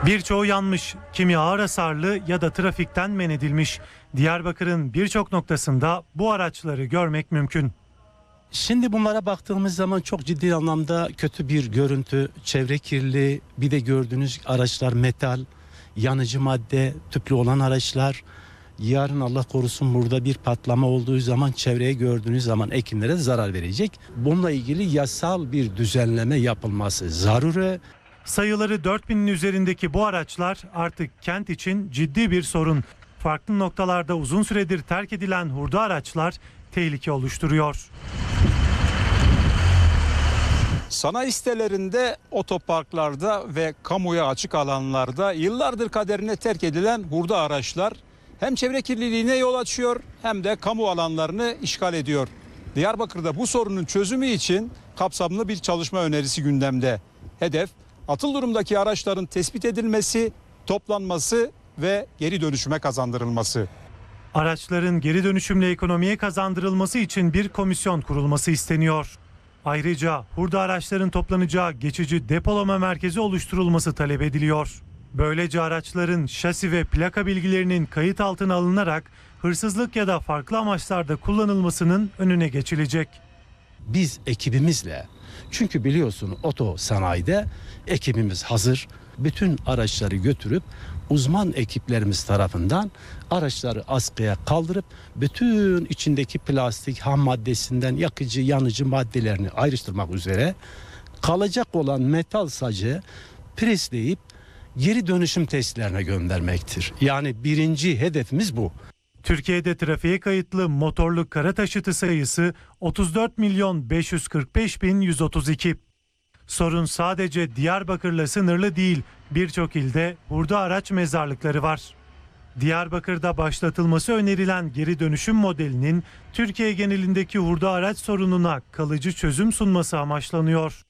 Birçoğu yanmış, kimi ağır hasarlı ya da trafikten men edilmiş. Diyarbakır'ın birçok noktasında bu araçları görmek mümkün. Şimdi bunlara baktığımız zaman çok ciddi anlamda kötü bir görüntü, çevre kirliliği, bir de gördüğünüz araçlar metal, yanıcı madde, tüplü olan araçlar. Yarın Allah korusun burada bir patlama olduğu zaman çevreye gördüğünüz zaman ekinlere zarar verecek. Bununla ilgili yasal bir düzenleme yapılması zaruri. Sayıları 4000'in üzerindeki bu araçlar artık kent için ciddi bir sorun. Farklı noktalarda uzun süredir terk edilen hurda araçlar tehlike oluşturuyor. Sanayi sitelerinde, otoparklarda ve kamuya açık alanlarda yıllardır kaderine terk edilen hurda araçlar hem çevre kirliliğine yol açıyor hem de kamu alanlarını işgal ediyor. Diyarbakır'da bu sorunun çözümü için kapsamlı bir çalışma önerisi gündemde. Hedef, atıl durumdaki araçların tespit edilmesi, toplanması ve geri dönüşüme kazandırılması. Araçların geri dönüşümle ekonomiye kazandırılması için bir komisyon kurulması isteniyor. Ayrıca hurda araçların toplanacağı geçici depolama merkezi oluşturulması talep ediliyor. Böylece araçların şasi ve plaka bilgilerinin kayıt altına alınarak hırsızlık ya da farklı amaçlarda kullanılmasının önüne geçilecek. Biz ekibimizle, çünkü biliyorsun oto sanayide ekibimiz hazır, bütün araçları götürüp uzman ekiplerimiz tarafından araçları askıya kaldırıp bütün içindeki plastik ham maddesinden yakıcı yanıcı maddelerini ayrıştırmak üzere kalacak olan metal sacı presleyip geri dönüşüm tesislerine göndermektir. Yani birinci hedefimiz bu. Türkiye'de trafiğe kayıtlı motorlu kara taşıtı sayısı 34.545.132. Sorun sadece Diyarbakır'la sınırlı değil, birçok ilde hurda araç mezarlıkları var. Diyarbakır'da başlatılması önerilen geri dönüşüm modelinin Türkiye genelindeki hurda araç sorununa kalıcı çözüm sunması amaçlanıyor.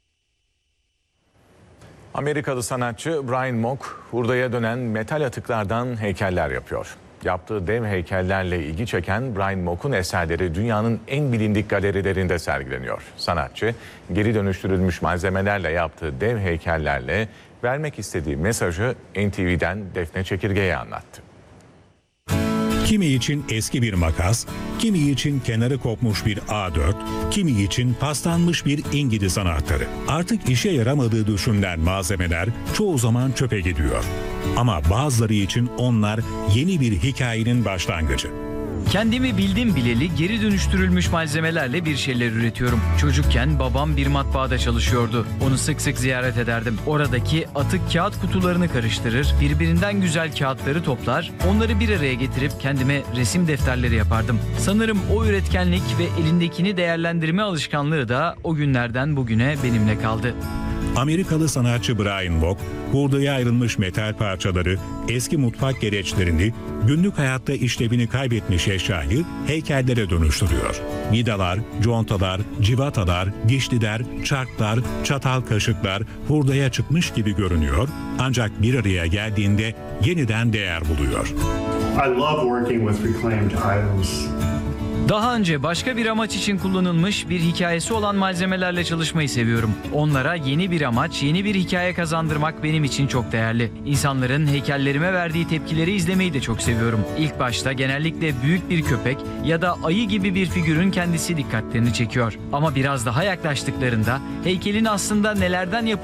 Amerikalı sanatçı Brian Mock, hurdaya dönen metal atıklardan heykeller yapıyor. Yaptığı dev heykellerle ilgi çeken Brian Mock'un eserleri dünyanın en bilindik galerilerinde sergileniyor. Sanatçı, geri dönüştürülmüş malzemelerle yaptığı dev heykellerle vermek istediği mesajı NTV'den Defne Çekirge'ye anlattı. Kimi için eski bir makas, kimi için kenarı kopmuş bir A4, kimi için paslanmış bir İngiliz anahtarı. Artık işe yaramadığı düşünülen malzemeler çoğu zaman çöpe gidiyor. Ama bazıları için onlar yeni bir hikayenin başlangıcı. Kendimi bildim bileli geri dönüştürülmüş malzemelerle bir şeyler üretiyorum. Çocukken babam bir matbaada çalışıyordu. Onu sık sık ziyaret ederdim. Oradaki atık kağıt kutularını karıştırır, birbirinden güzel kağıtları toplar, onları bir araya getirip kendime resim defterleri yapardım. Sanırım o üretkenlik ve elindekini değerlendirme alışkanlığı da o günlerden bugüne benimle kaldı. Amerikalı sanatçı Brian Mock, hurdaya ayrılmış metal parçaları, eski mutfak gereçlerini, günlük hayatta işlevini kaybetmiş eşyayı heykellere dönüştürüyor. Vidalar, contalar, civatalar, dişliler, çarklar, çatal kaşıklar hurdaya çıkmış gibi görünüyor, ancak bir araya geldiğinde yeniden değer buluyor. I love working with reclaimed items. Daha önce başka bir amaç için kullanılmış bir hikayesi olan malzemelerle çalışmayı seviyorum. Onlara yeni bir amaç, yeni bir hikaye kazandırmak benim için çok değerli. İnsanların heykellerime verdiği tepkileri izlemeyi de çok seviyorum. İlk başta genellikle büyük bir köpek ya da ayı gibi bir figürün kendisi dikkatlerini çekiyor. Ama biraz daha yaklaştıklarında heykelin aslında nelerden yapıldığını